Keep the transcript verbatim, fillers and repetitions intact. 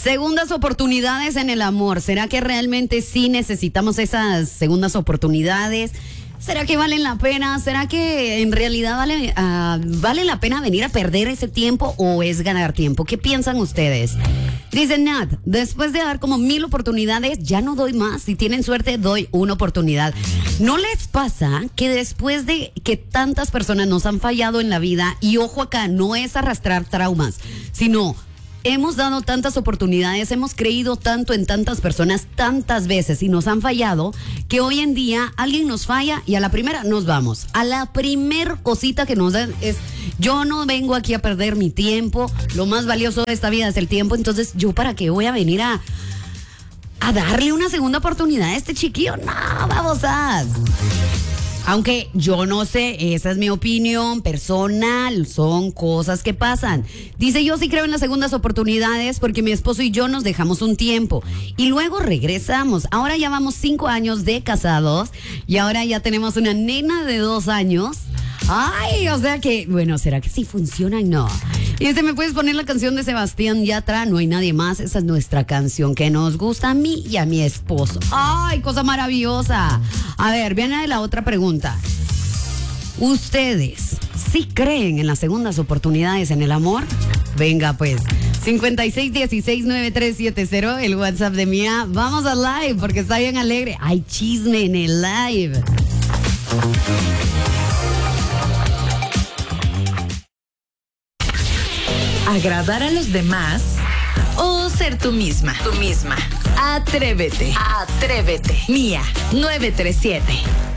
Segundas oportunidades en el amor. ¿Será que realmente sí necesitamos esas segundas oportunidades? ¿Será que valen la pena? ¿Será que en realidad vale, uh, vale la pena venir a perder ese tiempo o es ganar tiempo? ¿Qué piensan ustedes? Dice Nat, después de dar como mil oportunidades, ya no doy más. Si tienen suerte, doy una oportunidad. ¿No les pasa que después de que tantas personas nos han fallado en la vida, y ojo acá, no es arrastrar traumas, sino hemos dado tantas oportunidades, hemos creído tanto en tantas personas tantas veces y nos han fallado, que hoy en día alguien nos falla y a la primera nos vamos. A la primer cosita que nos dan es, yo no vengo aquí a perder mi tiempo, lo más valioso de esta vida es el tiempo, entonces yo para qué voy a venir a, a darle una segunda oportunidad a este chiquillo. No, babosas. Aunque yo no sé, esa es mi opinión personal, son cosas que pasan. Dice, yo sí creo en las segundas oportunidades porque mi esposo y yo nos dejamos un tiempo y luego regresamos. Ahora ya vamos cinco años de casados y ahora ya tenemos una nena de dos años. Ay, o sea que, bueno, ¿será que sí funciona? No. Y dice, ¿me puedes poner la canción de Sebastián Yatra? No hay nadie más, esa es nuestra canción que nos gusta a mí y a mi esposo. Ay, cosa maravillosa. A ver, viene la otra pregunta. ¿Ustedes sí creen en las segundas oportunidades en el amor? Venga pues, cincuenta y seis dieciséis noventa y tres setenta, el WhatsApp de Mía. Vamos al live porque está bien alegre. Hay chisme en el live. ¿Agradar a los demás o ser tú misma? Tú misma. Atrévete. Atrévete. Mía, nueve tres siete.